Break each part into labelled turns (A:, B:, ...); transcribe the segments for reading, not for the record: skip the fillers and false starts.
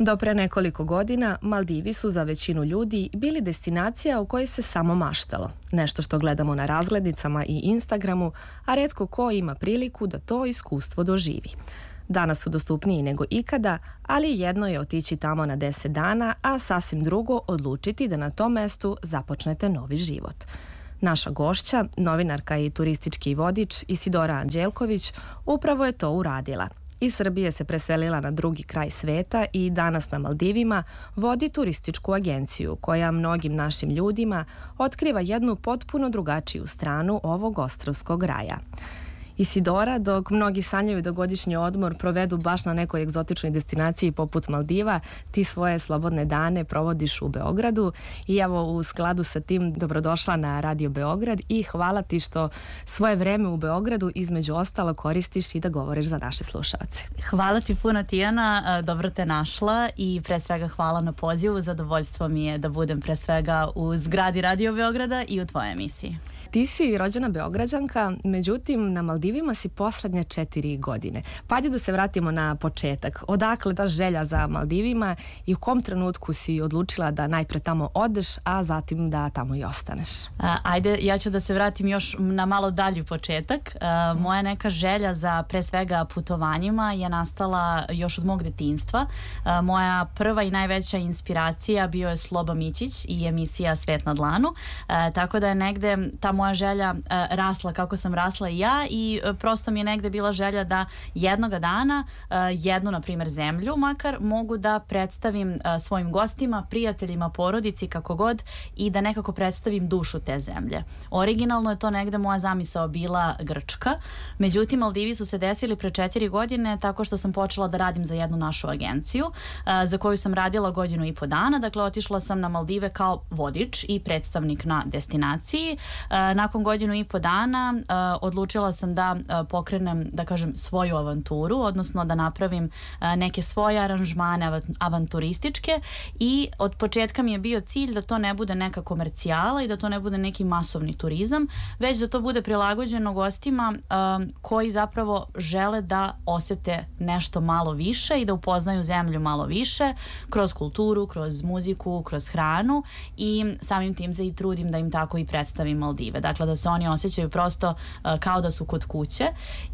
A: Do pre nekoliko godina Maldivi su za većinu ljudi bili destinacija o kojoj se samo maštalo. Nešto što gledamo na razglednicama i Instagramu, a retko ko ima priliku da to iskustvo doživi. Danas su dostupniji nego ikada, ali jedno je otići tamo na 10 dana, a sasvim drugo odlučiti da na tom mestu započnete novi život. Naša gošća, novinarka i turistički vodič Isidora Anđelković, upravo je to uradila. Iz Srbije se preselila na drugi kraj sveta i danas na Maldivima vodi turističku agenciju koja mnogim našim ljudima otkriva jednu potpuno drugačiju stranu ovog ostrvskog raja. Isidora, dok mnogi sanjaju da godišnji odmor provedu baš na nekoj egzotičnoj destinaciji poput Maldiva, ti svoje slobodne dane provodiš u Beogradu i evo u skladu sa tim dobrodošla na Radio Beograd i hvala ti što svoje vreme u Beogradu između ostalo koristiš i da govoriš za naše slušaoce.
B: Hvala ti puno, Tijana, dobro te našla i pre svega hvala na pozivu, zadovoljstvo mi je da budem pre svega u zgradi Radio Beograda i u tvojoj emisiji.
A: Ti si rođena Beograđanka, međutim na Maldivima si poslednje 4 godine. Pa ajde da se vratimo na početak. Odakle ta želja za Maldivima i u kom trenutku si odlučila da najpre tamo odeš, a zatim da tamo i ostaneš?
B: Ajde, ja ću da se vratim još na malo dalji početak. Moja neka želja za pre svega putovanjima je nastala još od mog detinjstva. Moja prva i najveća inspiracija bio je Sloba Mićić i emisija Svet na dlanu. Tako da je negde ta moja želja rasla kako sam rasla i ja i prosto mi je negde bila želja da jednoga dana jednu, na primjer, zemlju makar mogu da predstavim svojim gostima, prijateljima, porodici, kako god, i da nekako predstavim dušu te zemlje. Originalno je to negde moja zamisao bila Grčka, međutim Maldivi su se desili pre 4 godine tako što sam počela da radim za jednu našu agenciju za koju sam radila 1,5 dana. Dakle, otišla sam na Maldive kao vodič i predstavnik na destinaciji. Nakon 1,5 dana odlučila sam da pokrenem, da kažem, svoju avanturu, odnosno da napravim neke svoje aranžmane avanturističke i od početka mi je bio cilj da to ne bude neka komercijala i da to ne bude neki masovni turizam, već da to bude prilagođeno gostima koji zapravo žele da osete nešto malo više i da upoznaju zemlju malo više kroz kulturu, kroz muziku, kroz hranu i samim tim se i trudim da im tako i predstavim Maldive. Dakle, da se oni osjećaju prosto kao da su kod kuće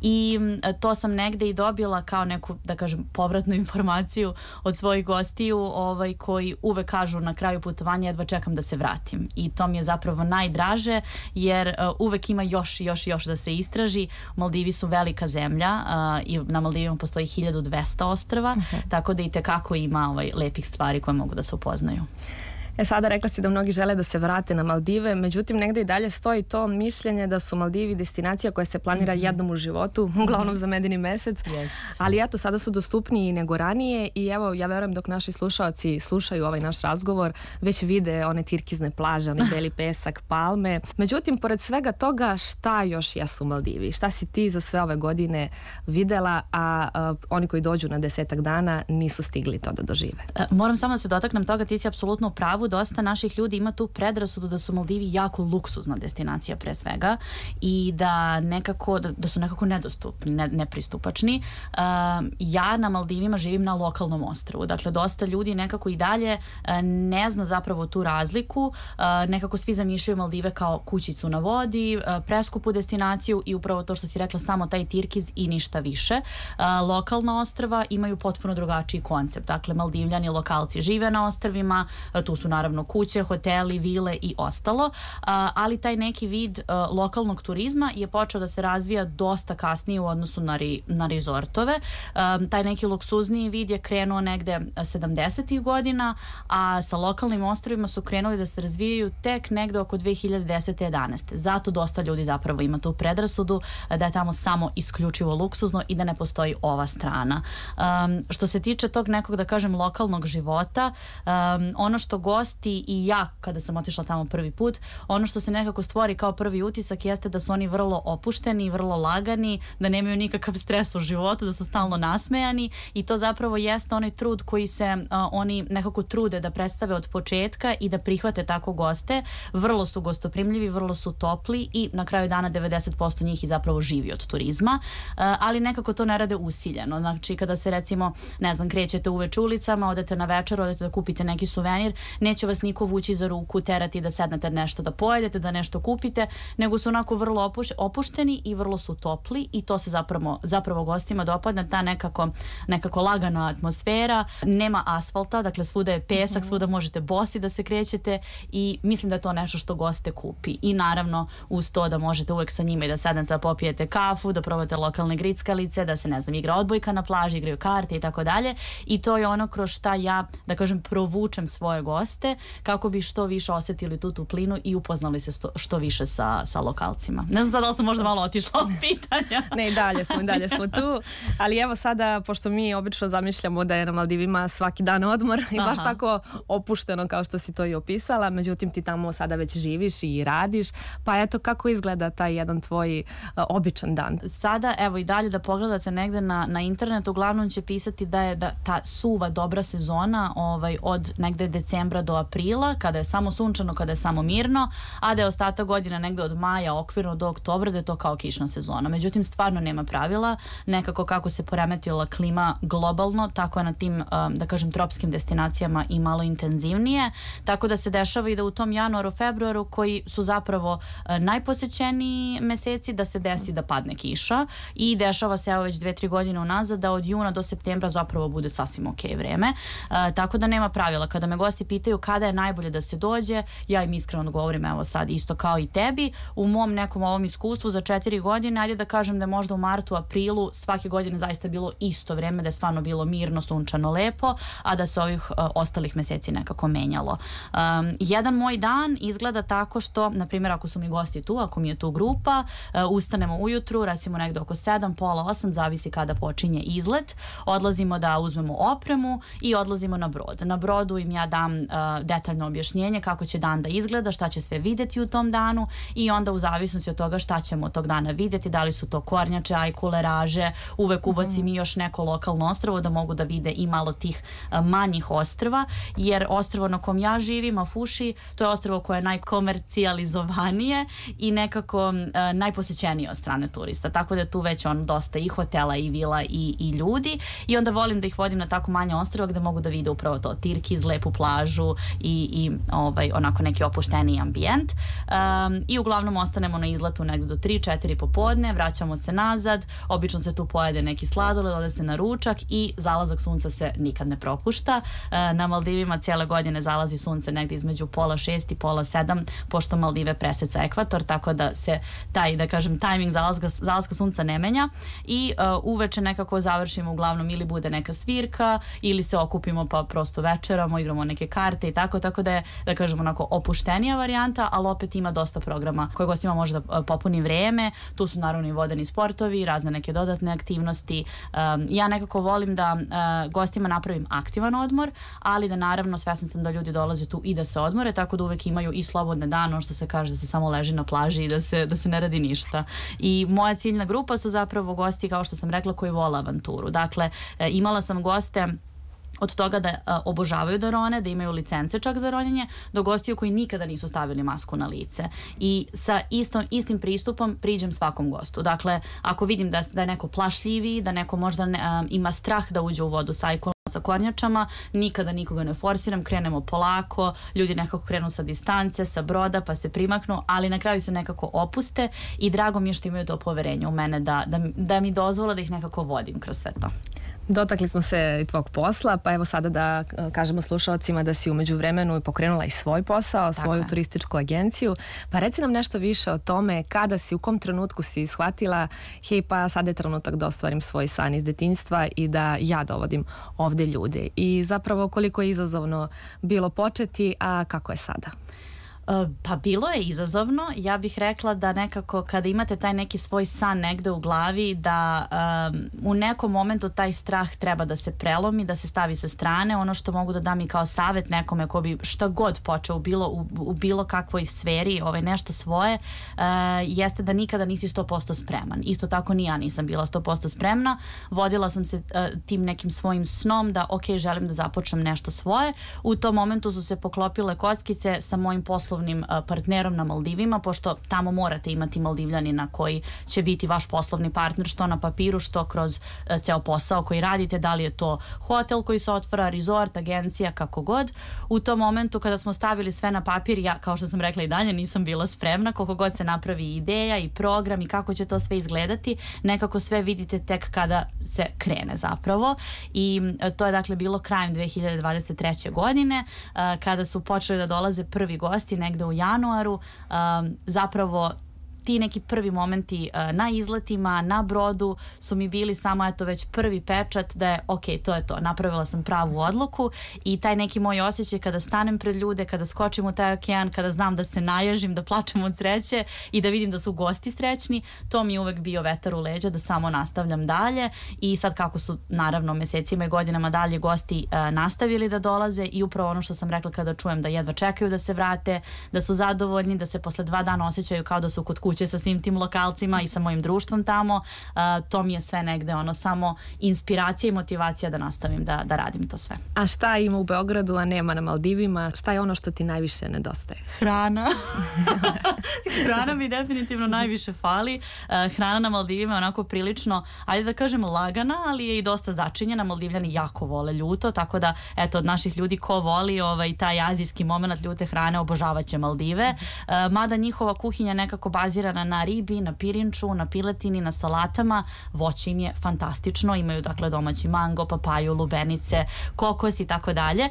B: i to sam negde i dobila kao neku, da kažem, povratnu informaciju od svojih gostiju koji uvek kažu na kraju putovanja jedva čekam da se vratim i to mi je zapravo najdraže jer uvek ima još da se istraži. Maldivi su velika zemlja i na Maldivima postoji 1200 ostrva, tako da i tekako ima lepih stvari koje mogu da se upoznaju.
A: Sada rekla si da mnogi žele da se vrate na Maldive, međutim negde i dalje stoji to mišljenje da su Maldivi destinacija koja se planira jednom u životu, uglavnom za medeni mesec, ali eto sada su dostupniji nego ranije i evo ja verujem dok naši slušaoci slušaju ovaj naš razgovor već vide one tirkizne plaže, onaj beli pesak, palme. Međutim, pored svega toga šta još jesu Maldivi? Šta si ti za sve ove godine videla, a oni koji dođu na 10 dana nisu stigli to da dožive?
B: Moram samo da se dotaknem toga, ti si apsolutno u pravu. Dosta naših ljudi ima tu predrasudu da su Maldivi jako luksuzna destinacija pre svega i da su nekako nedostupni, nepristupačni. Ja na Maldivima živim na lokalnom ostrvu. Dakle, dosta ljudi nekako i dalje ne zna zapravo tu razliku. Nekako svi zamišljaju Maldive kao kućicu na vodi, preskupu destinaciju i upravo to što si rekla, samo taj tirkiz i ništa više. Lokalna ostrva imaju potpuno drugačiji koncept. Dakle, Maldivljani, lokalci žive na ostrvima, tu su naravno kuće, hoteli, vile i ostalo, ali taj neki vid lokalnog turizma je počeo da se razvija dosta kasnije u odnosu na rezortove. Taj neki luksuzniji vid je krenuo negde 70. godina, a sa lokalnim ostrvima su krenuli da se razvijaju tek negde oko 2010. 11. Zato dosta ljudi zapravo ima tu predrasudu da je tamo samo isključivo luksuzno i da ne postoji ova strana. Što se tiče tog nekog, da kažem, lokalnog života, ono što gosti gosti i ja kada sam otišla tamo prvi put, ono što se nekako stvori kao prvi utisak jeste da su oni vrlo opušteni, vrlo lagani, da nemaju nikakav stres u životu, da su stalno nasmejani i to zapravo jeste onaj trud koji se oni nekako trude da predstave od početka i da prihvate tako goste. Vrlo su gostoprimljivi, vrlo su topli i na kraju dana 90% njih i zapravo živi od turizma, ali nekako to ne rade usiljeno. Znači kada se recimo, ne znam, krećete uveče ulicama, odete na večer, odete da kupite neki suvenir, neće vas niko vući za ruku, terati da sednete nešto da pojedete, da nešto kupite, nego su onako vrlo opušteni i vrlo su topli i to se zapravo gostima dopadne, ta nekako lagana atmosfera, nema asfalta, dakle svuda je pesak, svuda možete bosi da se krećete i mislim da je to nešto što goste kupi. I naravno uz to da možete uvek sa njima i da sednete da popijete kafu, da probate lokalne grickalice, da se, ne znam, igra odbojka na plaži, igraju karte i tako dalje. I to je ono kroz šta ja, da kažem, provučem svoje goste kako bi što više osetili tu toplinu i upoznali se što više sa lokalcima. Ne znam sad da li sam možda malo otišla od pitanja.
A: Ne, dalje smo tu. Ali evo sada, pošto mi obično zamišljamo da je na Maldivima svaki dan odmor i baš tako opušteno kao što si to i opisala, međutim ti tamo sada već živiš i radiš, pa eto kako izgleda taj jedan tvoj običan dan?
B: Sada, evo i dalje da pogledate negde na internetu, uglavnom će pisati da je ta suva dobra sezona od negde decembra do aprila, kada je samo sunčano, kada je samo mirno, a da je ostatak godine negde od maja okvirno do oktobra, da je to kao kišna sezona. Međutim, stvarno nema pravila, nekako kako se poremetila klima globalno, tako je na tim, da kažem, tropskim destinacijama i malo intenzivnije, tako da se dešava i da u tom januaru, februaru, koji su zapravo najposećeniji meseci, da se desi da padne kiša i dešava se evo već 2-3 godine unazad da od juna do septembra zapravo bude sasvim ok vreme, tako da nema pravila. Kada me gosti pitaju kada je najbolje da se dođe, ja im iskreno odgovorim, evo sad isto kao i tebi, u mom nekom ovom iskustvu za 4 godine, ajde da kažem da je možda u martu, aprilu svake godine zaista bilo isto vreme, da je stvarno bilo mirno, sunčano, lepo, a da se ovih ostalih meseci nekako menjalo. Jedan moj dan izgleda tako što, na primjer, ako su mi gosti tu, ako mi je tu grupa, ustanemo ujutru, recimo negde oko 7, pola 8, zavisi kada počinje izlet, odlazimo da uzmemo opremu i odlazimo na brod. Na brodu im ja dam detaljno objašnjenje kako će dan da izgleda, šta će sve videti u tom danu i onda u zavisnosti od toga šta ćemo tog dana videti, da li su to kornjače, ajkule, raže, uvek ubacim i još neko lokalno ostrvo da mogu da vide i malo tih manjih ostrva, jer ostrvo na kom ja živim, Mafuši, to je ostrvo koje je najkomercijalizovanije i nekako najposećenije od strane turista, tako da je tu već dosta i hotela i vila i ljudi i onda volim da ih vodim na tako manje ostrva gde mogu da vide upravo to, Tirkiz, lepu plažu i onako neki opušteniji ambijent i uglavnom ostanemo na izletu negde do 3-4 popodne, vraćamo se nazad, obično se tu pojede neki sladoled, ode se na ručak i zalazak sunca se nikad ne propušta. Na Maldivima cijele godine zalazi sunce negde između pola 6 i pola 7, pošto Maldive preseca ekvator, tako da se taj, da kažem, tajming zalaska sunca ne menja i uveče nekako završimo, uglavnom ili bude neka svirka ili se okupimo pa prosto večeramo, igramo neke karte i tako da je, da kažem, onako opuštenija varijanta, ali opet ima dosta programa koje gostima može da popuni vreme. Tu su naravno i vodeni sportovi, razne neke dodatne aktivnosti. Ja nekako volim da gostima napravim aktivan odmor, ali da naravno svesna sam da ljudi dolaze tu i da se odmore, tako da uvek imaju i slobodne dane, ono što se kaže da se samo leži na plaži i da se ne radi ništa. I moja ciljna grupa su zapravo gosti, kao što sam rekla, koji vole avanturu. Dakle, imala sam goste od toga da obožavaju da rone, da imaju licence čak za ronjenje, do gostiju koji nikada nisu stavili masku na lice. I sa istim pristupom priđem svakom gostu. Dakle, ako vidim da je neko plašljiviji, da neko možda ima strah da uđe u vodu sa ajkulom, sa kornjačama, nikada nikoga ne forsiram, krenemo polako, ljudi nekako krenu sa distance, sa broda, pa se primaknu, ali na kraju se nekako opuste i drago mi je što imaju to poverenje u mene da mi dozvole da ih nekako vodim kroz sve to.
A: Dotakli smo se i tvog posla, pa evo sada da kažemo slušalcima da si u međuvremenu pokrenula i svoj posao, svoju turističku agenciju. Pa reci nam nešto više o tome kada si, u kom trenutku si shvatila, hej, pa sad je trenutak da ostvarim svoj san iz detinjstva i da ja dovodim ovde ljude. I zapravo koliko je izazovno bilo početi, a kako je sada?
B: Pa bilo je izazovno. Ja bih rekla da nekako kada imate taj neki svoj san negde u glavi, da u nekom momentu taj strah treba da se prelomi, da se stavi sa strane. Ono što mogu da dam i kao savjet nekome ko bi šta god počeo u bilo kakvoj sferi, nešto svoje, jeste da nikada nisi 100% spreman. Isto tako ni ja nisam bila 100% spremna. Vodila sam se tim nekim svojim snom da želim da započnem nešto svoje. U tom momentu su se poklopile kockice sa mojim poslovnim partnerom na Maldivima, pošto tamo morate imati Maldivljanina koji će biti vaš poslovni partner, što na papiru, što kroz ceo posao koji radite, da li je to hotel koji se otvara, resort, agencija, kako god. U tom momentu kada smo stavili sve na papir, ja, kao što sam rekla, i dalje nisam bila spremna, koliko god se napravi ideja i program i kako će to sve izgledati, nekako sve vidite tek kada se krene zapravo. I to je dakle bilo krajem 2023. godine, kada su počeli da dolaze prvi gosti negde u januaru. Zapravo ti neki prvi momenti na izletima, na brodu su mi bili samo već prvi pečat da je to je to, napravila sam pravu odluku. I taj neki moj osjećaj kada stanem pred ljude, kada skočim u taj okean, kada znam da se naježim, da plačem od sreće i da vidim da su gosti srećni, to mi je uvek bio vetar u leđa da samo nastavljam dalje. I sad kako su naravno mesecima i godinama dalje gosti nastavili da dolaze, i upravo ono što sam rekla, kada čujem da jedva čekaju da se vrate, da su zadovoljni, da se posle 2 dana osjećaju kao da su kod kuće sa svim tim lokalcima i sa mojim društvom tamo, to mi je sve negde samo inspiracija i motivacija da nastavim da radim to sve.
A: A šta ima u Beogradu, a nema na Maldivima? Šta je ono što ti najviše nedostaje?
B: Hrana. Hrana mi definitivno najviše fali. Hrana na Maldivima je onako prilično, ajde da kažem, lagana, ali je i dosta začinjena. Maldivljani jako vole ljuto, tako da od naših ljudi ko voli taj azijski moment ljute hrane, obožavaće Maldive. Mada njihova kuhinja nekako bazirana na ribi, na pirinču, na piletini, na salatama. Voće im je fantastično, imaju dakle domaći mango, papaju, lubenice, kokos i tako dalje,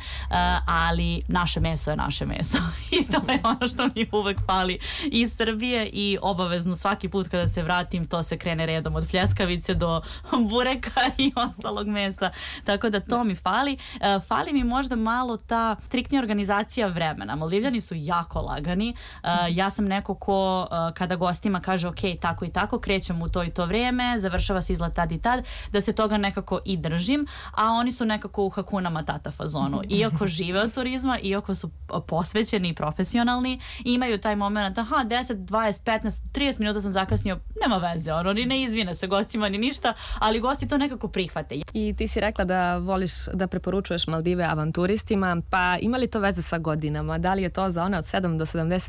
B: ali naše meso je naše meso i to je ono što mi uvek fali iz Srbije. I obavezno svaki put kada se vratim to se krene redom od pljeskavice do bureka i ostalog mesa, tako da to mi fali. Fali mi možda malo ta striktnija organizacija vremena. Maldivljani su jako lagani. Ja sam neko ko kada gostima kaže tako i tako, krećem u to i to vrijeme, završava se izlet tad i tad, da se toga nekako i držim, a oni su nekako u Hakuna Matata fazonu. Iako žive od turizma, iako su posvećeni i profesionalni, imaju taj moment, 10, 20, 15, 30 minuta sam zakasnio, nema veze, ni ne izvine se gostima ni ništa, ali gosti to nekako prihvate.
A: I ti si rekla da voliš da preporučuješ Maldive avanturistima, pa ima li to veze sa godinama? Da li je to za one od 7 do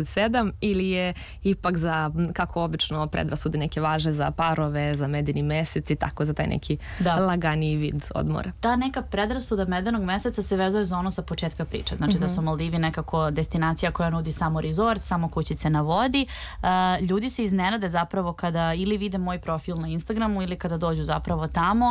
A: 77 ili je ipak za, kako obično predrasude neke važe, za parove, za medeni mesec i tako, za taj neki laganiji vid odmora?
B: Ta neka predrasuda medenog meseca se vezuje za ono sa početka priče. Znači da su Maldivi nekako destinacija koja nudi samo resort, samo kućice na vodi. Ljudi se iznenade zapravo kada ili vide moj profil na Instagramu ili kada dođu zapravo tamo.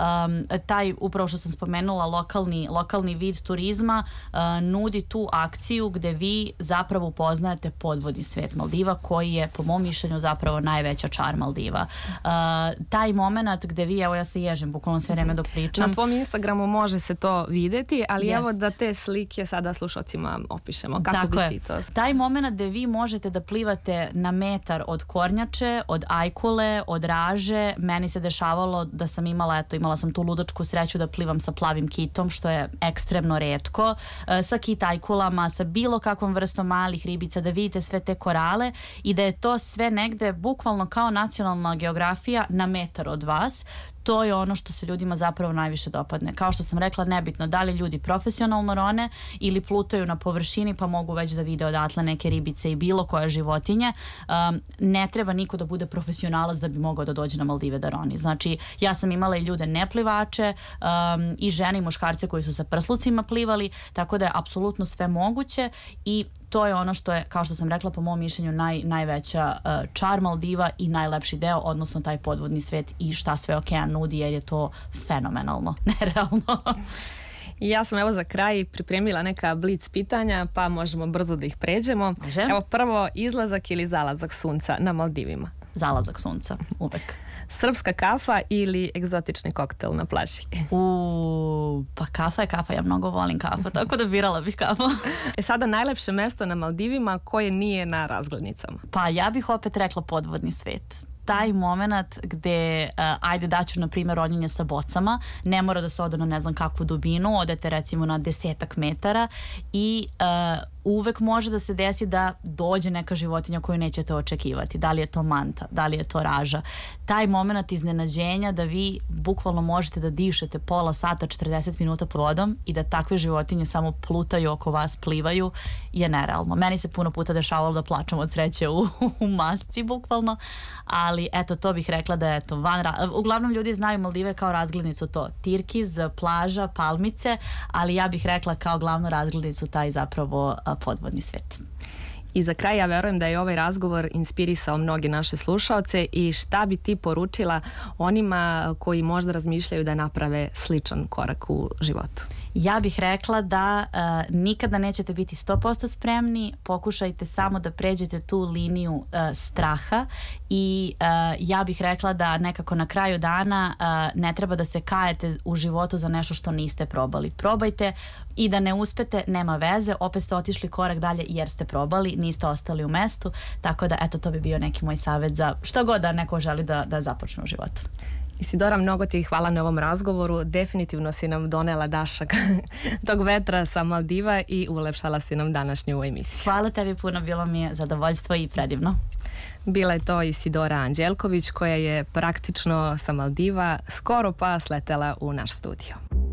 B: Taj, upravo što sam spomenula, lokalni vid turizma nudi tu akciju gde vi zapravo upoznajete podvodni svet Maldiva, koji je po mom mišljenju zapravo najveća čar Maldiva. Taj moment gde vi, evo ja se ježim bukvalno sve vreme dok pričam.
A: Na tvom Instagramu može se to videti, ali evo da te slike sada slušalcima opišemo. Kako bi ti to?
B: Taj moment gde vi možete da plivate na metar od kornjače, od ajkule, od raže. Meni se dešavalo da sam imala sam tu ludačku sreću da plivam sa plavim kitom, što je ekstremno retko, sa kit ajkulama, sa bilo kakvom vrstom malih ribica, da vidite sve te korale i da je to sve negde bukvalno kao nacionalna geografija na metar od vas. To je ono što se ljudima zapravo najviše dopadne. Kao što sam rekla, nebitno da li ljudi profesionalno rone ili plutaju na površini pa mogu već da vide odatle neke ribice i bilo koje životinje. Ne treba niko da bude profesionalac da bi mogao da dođe na Maldive da roni. Znači, ja sam imala i ljude neplivače, i žene i muškarce koji su sa prslucima plivali, tako da je apsolutno sve moguće i to je ono što je, kao što sam rekla, po mom mišljenju najveća čar Maldiva i najlepši deo, odnosno taj podvodni svet i šta sve okean nudi, jer je to fenomenalno, nerealno.
A: I ja sam evo za kraj pripremila neka blic pitanja, pa možemo brzo da ih pređemo. Evo prvo, izlazak ili zalazak sunca na Maldivima?
B: Zalazak sunca, uvek.
A: Srpska kafa ili egzotični koktel na plaži?
B: Pa kafa je kafa, ja mnogo volim kafu, tako da birala bih kafu.
A: Sada najlepše mesto na Maldivima koje nije na razglednicama?
B: Pa ja bih opet rekla podvodni svet. Taj moment gde, ajde daću na primjer ronjenje sa bocama, ne mora da se ode na ne znam kakvu dubinu, odete recimo na 10 metara i uvek može da se desi da dođe neka životinja koju nećete očekivati. Da li je to manta, da li je to raža. Taj moment iznenađenja da vi bukvalno možete da dišete pola sata, 40 minuta pod vodom i da takve životinje samo plutaju oko vas, plivaju, je nerealno. Meni se puno puta dešavalo da plačem od sreće u masci bukvalno, ali eto, to bih rekla da je to uglavnom ljudi znaju Maldive kao razglednicu to. Tirkiz, plaža, palmice, ali ja bih rekla kao glavnu razglednicu taj zapravo podvodni svet.
A: I za kraj ja verujem da je ovaj razgovor inspirisao mnoge naše slušaoce i šta bi ti poručila onima koji možda razmišljaju da naprave sličan korak u životu?
B: Ja bih rekla da nikada nećete biti 100% spremni, pokušajte samo da pređete tu liniju straha i ja bih rekla da nekako na kraju dana ne treba da se kajete u životu za nešto što niste probali. Probajte i da ne uspete, nema veze, opet ste otišli korak dalje jer ste probali, niste ostali u mestu, tako da eto, to bi bio neki moj savjet za što god da neko želi da započne u životu.
A: Isidora, mnogo ti hvala na ovom razgovoru. Definitivno si nam donela dašak tog vetra sa Maldiva i ulepšala si nam današnju emisiju.
B: Hvala tebi puno, bilo mi je zadovoljstvo i predivno.
A: Bila je to Isidora Anđelković koja je praktično sa Maldiva skoro pa sletela u naš studio.